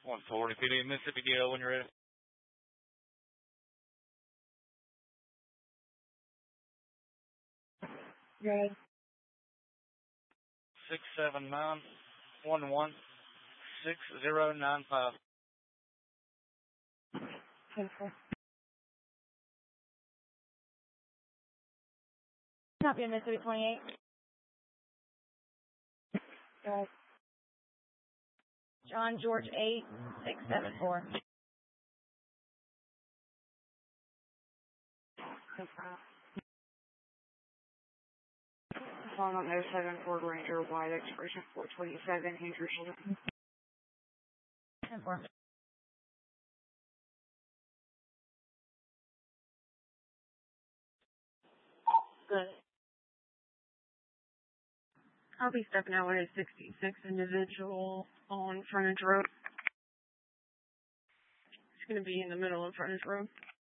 140 PD, Mississippi DL when you're ready. Good. 679-11-6095. Copy, Mississippi 28. Good. John George 8674. Phone on 07 Ford Ranger, wide expiration 427, Andrew Hilton. 10-4. Good. I'll be stepping out with a 66 individual on Frontage Road. It's going to be in the middle of Frontage Road.